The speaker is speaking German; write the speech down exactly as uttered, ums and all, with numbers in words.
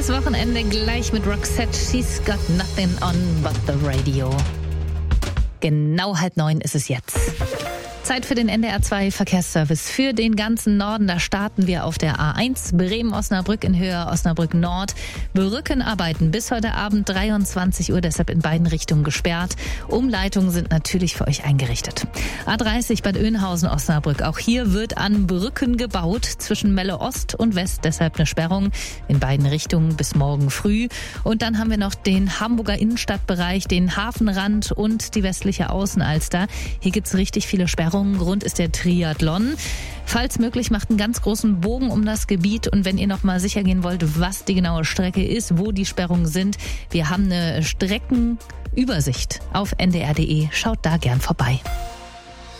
Schönes Wochenende gleich mit Roxette. She's got nothing on but the radio. Genau halb neun ist es jetzt. Zeit für den N D R zwei Verkehrsservice für den ganzen Norden. Da starten wir auf der A eins Bremen-Osnabrück in Höhe Osnabrück-Nord. Brückenarbeiten bis heute Abend dreiundzwanzig Uhr, deshalb in beiden Richtungen gesperrt. Umleitungen sind natürlich für euch eingerichtet. A dreißig Bad Oeynhausen-Osnabrück. Auch hier wird an Brücken gebaut zwischen Melle Ost und West. Deshalb eine Sperrung in beiden Richtungen bis morgen früh. Und dann haben wir noch den Hamburger Innenstadtbereich, den Hafenrand und die westliche Außenalster. Hier gibt's richtig viele Sperrungen. Grund ist der Triathlon. Falls möglich, macht einen ganz großen Bogen um das Gebiet. Und wenn ihr noch mal sicher gehen wollt, was die genaue Strecke ist, wo die Sperrungen sind, wir haben eine Streckenübersicht auf n d r punkt d e. Schaut da gern vorbei.